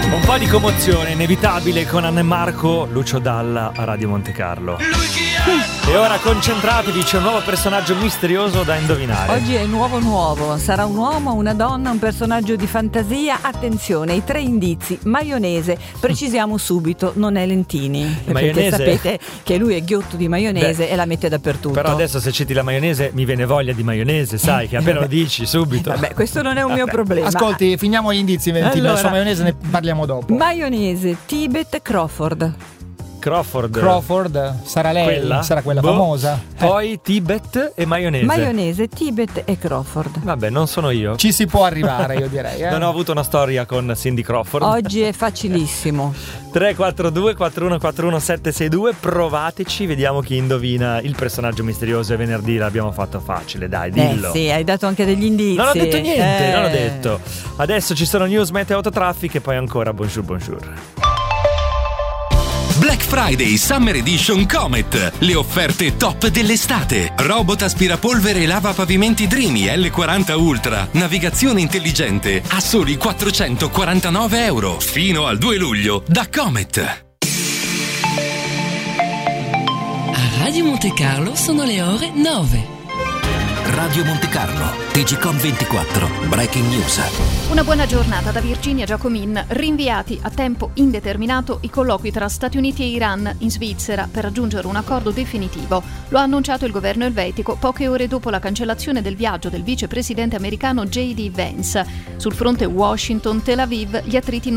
Un po' di commozione inevitabile con Anna e Marco, Lucio Dalla a Radio Monte Carlo. E ora concentratevi, c'è un nuovo personaggio misterioso da indovinare. Oggi è nuovo, sarà un uomo, una donna, un personaggio di fantasia. Attenzione, i 3 indizi: maionese, precisiamo subito, non è Lentini, Maionese? perché sapete che lui è ghiotto di maionese e la mette dappertutto. Però adesso se citi la maionese mi viene voglia di maionese, sai, che appena lo dici subito. Vabbè, questo non è un mio problema. Ascolti, finiamo gli indizi, Valentino, Allora, su maionese ne parliamo dopo. Maionese, Tibet, Crawford. Crawford sarà lei, sarà quella Boh. famosa. Poi Tibet e maionese. Maionese, Tibet e Crawford. Vabbè, non sono io. Ci si può arrivare, io direi. Non ho avuto una storia con Cindy Crawford. Oggi è facilissimo. 342 4141 762, provateci, vediamo chi indovina il personaggio misterioso. E venerdì l'abbiamo fatto facile, dai, dillo. Sì, hai dato anche degli indizi. Non ho detto niente, non ho detto. Adesso ci sono news, meteo, autotraffic e poi ancora bonjour. Black Friday Summer Edition Comet. Le offerte top dell'estate. Robot aspirapolvere e lava pavimenti Dreamy L40 Ultra. Navigazione intelligente a soli €449. Fino al 2 luglio da Comet. A Radio Monte Carlo sono le ore 9. Radio Monte Carlo, TGcom 24, Breaking News. Una buona giornata da Virginia Giacomin. Rinviati a tempo indeterminato i colloqui tra Stati Uniti e Iran in Svizzera per raggiungere un accordo definitivo. Lo ha annunciato il governo elvetico poche ore dopo la cancellazione del viaggio del vicepresidente americano J.D. Vance. Sul fronte Washington-Tel Aviv gli attriti non